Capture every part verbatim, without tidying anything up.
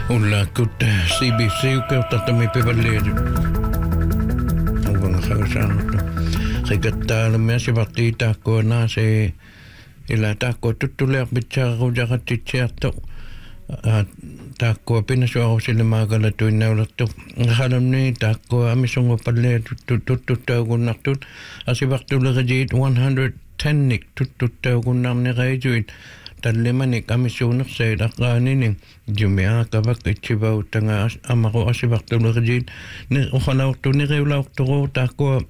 Ulla kut C B C ukeutata mi pevaleedu. Uvanga kausaanuttu. Rikattaalu me asivatti taakkoa naase ila taakkoa tuttulearpitsaaru jaqatitsiartu. Taakkoa pinasuarusille maakala tuinnaulattu. Halunni taakkoa amisungu palleedu tuttuttaukunnartut. Asivartulerijit one hundred ten tuttuttaukunnarni reisuit. Tallimanik amisuunerseet aqaanini jumia kavak itsivautanga amaru asivartulerijit ni uqalaurtu niqiulaurturu taakkoa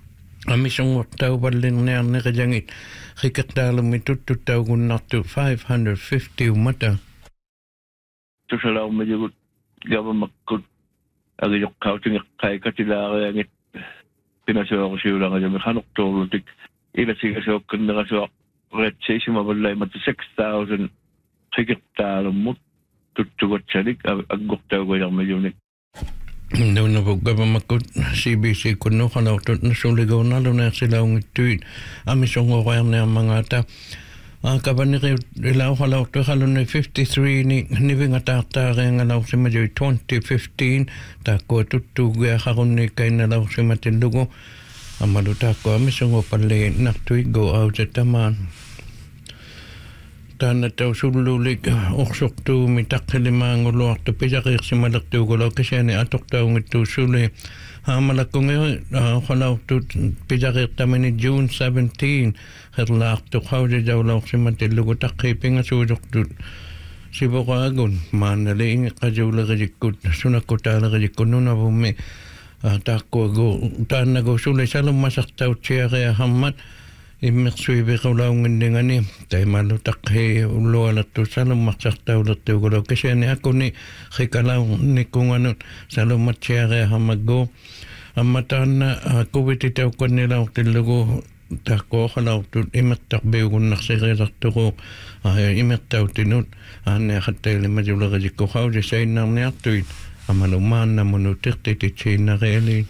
amisungortauvallinniarniqijangit rikertaalummi tuttuttaukunnartu five hundred fifty umata tusalaumajugut gavamakkut agijoqqautingeqqaikatilaariangit pinasuorusiulangajami qanortuurlutik ilasigasookkannerasuaq retsisima vallaimat six thousand rikertaalummut tuttugatsalik aggortaugujarmajunik Nuna gavamakkut C B C kunnu qalaurtut nasuligoornaluneersilaungittuit amisungorerniarmangata Kavaniri ilau qalaurtu qalunni fifty-three ni nivingataattaariangalausimaju twenty fifteen taakko tuttuugiaqarunni kainalausimatillugu amalu taakko amisungopalli nartui go out tamaan Tanna tausullulik orsortuumi taqqilimaanguluartu pisaqirsimalertuugulu kasiani atortaungittu suli haamalakkungi qalaurtut pisaqirtamini June seventeen herlaartu qausijaulaorsimatillugu taqqiipingasuusortut sivoqaagun maanali ingiqqasuulerisikkut sunakkutaalerisikkut nunavummi taakkuagu taannagu suli salummasartautsiaria hammat immersuiviqulaunginningani taimalu taqqi ullualattu salummarsartaulertuugulu kasiani akuni qikalaunikkunganut salummatsiaria hamaggu amma taanna covid-tauqannilaortillugu taqqooqalaurtut imertarbiugunnarsiqiilertuqu imertautinut aanniaqattailimajulerisikku qausi sainnarniartuit amalu maannamunu tirtititsiinnariali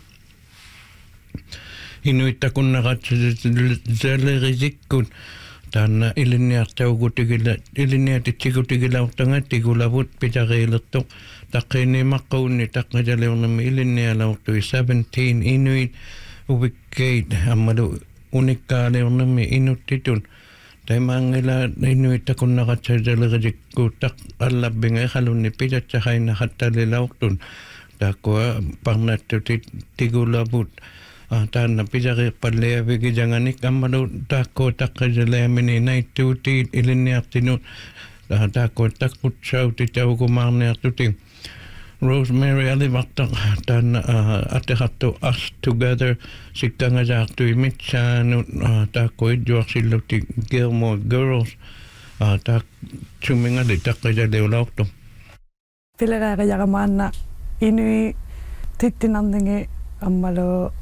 Inuittakunnaqatsilerisikun taanna ilinniartaugutigila ilinniatitsiigutigilaurtanga tigulavut pitariilertoq taqqiinniimaqquunni taqqijaliornami ilinnialaurtui seventeen inuit uvikkeit ammalu unikkaaliornami inuttitun taimaangila inuittakunnaqatsilerisikku taq allabbinga iqalunni pitatsaqainaqattalilaurtun taaqua parnattutit tigulavut taanna pisaqirpalliavigijanganik ammalu taakko taqqijaleamini naittuutiit ilinniartinut taakko taqqutsautitaukumaarniartuti Rosemary alivartaq taanna ateqartu Us Together sikkangasaartui mitsaanut taakko idjuarsilluti Gilmore Girls taak sumingali taqqijaleulaortu Pilereeqijaqamaanna inui tittinarningi ammalu